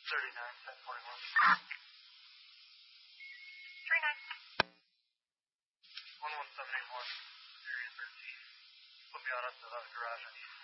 39, 1041. 39. 11781, area 13. Put me out up to the garage.